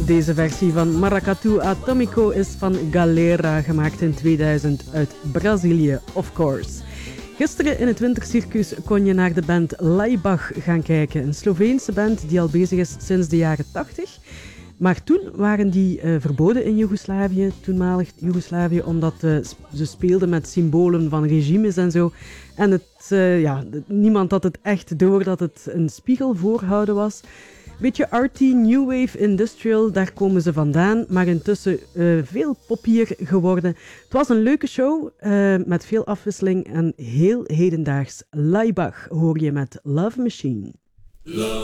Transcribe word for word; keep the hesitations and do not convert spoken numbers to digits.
Deze versie van Maracatu Atomico is van Galera, gemaakt in tweeduizend uit Brazilië, of course. Gisteren in het Wintercircus kon je naar de band Laibach gaan kijken. Een Sloveense band die al bezig is sinds de jaren tachtig. Maar toen waren die uh, verboden in Joegoslavië, toenmalig Joegoslavië, omdat uh, ze speelden met symbolen van regimes en zo. En het, uh, ja, niemand had het echt door dat het een spiegelvoorhouden was. Beetje arty, new wave, industrial, daar komen ze vandaan, maar intussen uh, veel poppier geworden. Het was een leuke show uh, met veel afwisseling en heel hedendaags. Laibach hoor je met Love Machine. Love.